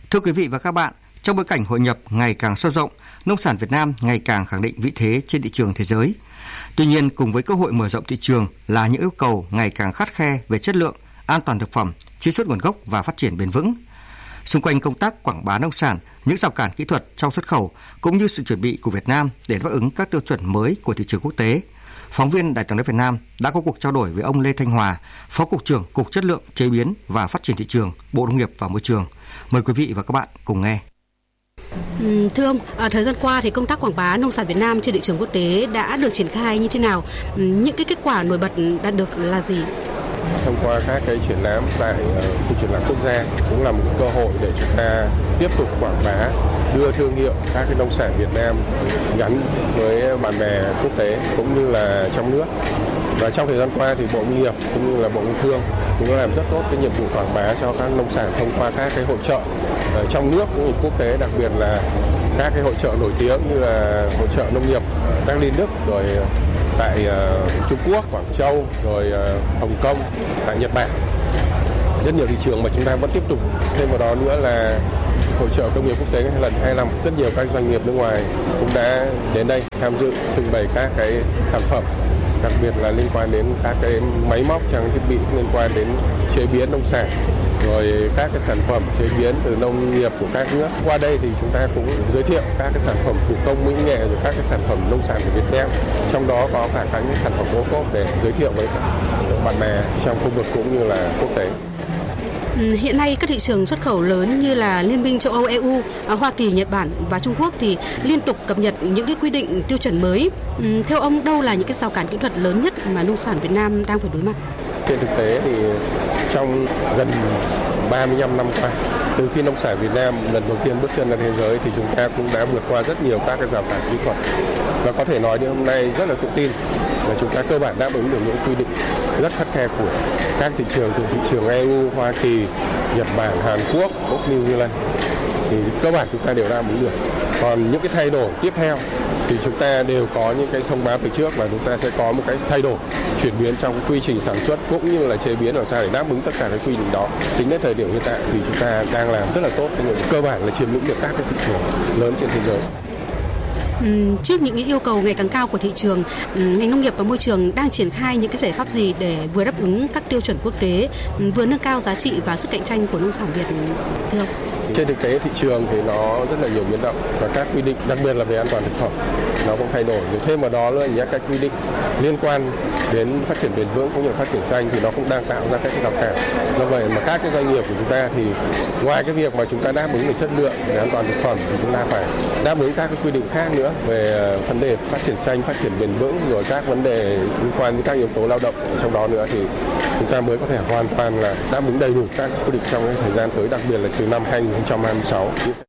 Thưa quý vị và các bạn, trong bối cảnh hội nhập ngày càng sâu rộng, nông sản Việt Nam ngày càng khẳng định vị thế trên thị trường thế giới. Tuy nhiên, cùng với cơ hội mở rộng thị trường là những yêu cầu ngày càng khắt khe về chất lượng, an toàn thực phẩm, truy xuất nguồn gốc và phát triển bền vững. Xung quanh công tác quảng bá nông sản, những rào cản kỹ thuật trong xuất khẩu cũng như sự chuẩn bị của Việt Nam để đáp ứng các tiêu chuẩn mới của thị trường quốc tế, phóng viên Đài Tiếng nói Việt Nam đã có cuộc trao đổi với ông Lê Thanh Hòa, Phó Cục trưởng Cục Chất lượng, Chế biến và Phát triển thị trường, Bộ Nông nghiệp và Môi trường. Mời quý vị và các bạn cùng nghe. Thưa ông, thời gian qua thì công tác quảng bá nông sản Việt Nam trên thị trường quốc tế đã được triển khai như thế nào? Những cái kết quả nổi bật đạt được là gì? Thông qua các cái triển lãm tại khu triển lãm quốc gia cũng là một cơ hội để chúng ta tiếp tục quảng bá, đưa thương hiệu các cái nông sản Việt Nam gắn với bạn bè quốc tế cũng như là trong nước. Và trong thời gian qua thì Bộ Nông nghiệp cũng như là Bộ Công Thương cũng đã làm rất tốt cái nhiệm vụ quảng bá cho các nông sản thông qua các cái hội chợ trong nước cũng như quốc tế, đặc biệt là các cái hội chợ nổi tiếng như là hội chợ nông nghiệp Berlin, Đức, rồi tại Trung Quốc, Quảng Châu, rồi Hồng Kông, tại Nhật Bản. Rất nhiều thị trường mà chúng ta vẫn tiếp tục. Thêm vào đó nữa là hội chợ công nghiệp quốc tế lần 25, rất nhiều các doanh nghiệp nước ngoài cũng đã đến đây tham dự trưng bày các cái sản phẩm, đặc biệt là liên quan đến các cái máy móc, trang thiết bị liên quan đến chế biến nông sản, rồi các cái sản phẩm chế biến từ nông nghiệp của các nước. Qua đây thì chúng ta cũng giới thiệu các cái sản phẩm thủ công mỹ nghệ, rồi các cái sản phẩm nông sản của Việt Nam, trong đó có cả các những sản phẩm ô cốp để giới thiệu với bạn bè trong khu vực cũng như là quốc tế. Hiện nay các thị trường xuất khẩu lớn như là Liên minh châu Âu EU, Hoa Kỳ, Nhật Bản và Trung Quốc thì liên tục cập nhật những cái quy định tiêu chuẩn mới. Theo ông, đâu là những cái rào cản kỹ thuật lớn nhất mà nông sản Việt Nam đang phải đối mặt? Trên thực tế thì trong gần 35 năm qua, từ khi nông sản Việt Nam lần đầu tiên bước chân ra thế giới thì chúng ta cũng đã vượt qua rất nhiều các cái rào cản kỹ thuật. Và có thể nói như hôm nay rất là tự tin là chúng ta cơ bản đáp ứng được những quy định rất khắt khe của các thị trường, từ thị trường EU, Hoa Kỳ, Nhật Bản, Hàn Quốc, Úc, New Zealand. Thì cơ bản chúng ta đều đáp ứng được. Còn những cái thay đổi tiếp theo thì chúng ta đều có những cái thông báo từ trước và chúng ta sẽ có một cái thay đổi, chuyển biến trong quy trình sản xuất cũng như là chế biến làm sao để đáp ứng tất cả các quy định đó. Tính đến thời điểm hiện tại thì chúng ta đang làm rất là tốt, cơ bản là chiếm lĩnh được các cái thị trường lớn trên thế giới. Trước những yêu cầu ngày càng cao của thị trường, ngành nông nghiệp và môi trường đang triển khai những cái giải pháp gì để vừa đáp ứng các tiêu chuẩn quốc tế, vừa nâng cao giá trị và sức cạnh tranh của nông sản Việt, thưa ông? Trên thực tế thị trường thì nó rất là nhiều biến động và các quy định, đặc biệt là về an toàn thực phẩm, nó cũng thay đổi. Rồi thêm vào đó là những các quy định liên quan đến phát triển bền vững cũng như phát triển xanh thì nó cũng đang tạo ra các cái rào cản. Do vậy mà các cái doanh nghiệp của chúng ta thì ngoài cái việc mà chúng ta đáp ứng về chất lượng, về an toàn thực phẩm thì chúng ta phải đáp ứng các cái quy định khác nữa về vấn đề phát triển xanh, phát triển bền vững, rồi các vấn đề liên quan đến các yếu tố lao động trong đó nữa thì chúng ta mới có thể hoàn toàn là đáp ứng đầy đủ các quy định trong cái thời gian tới, đặc biệt là từ năm 2026.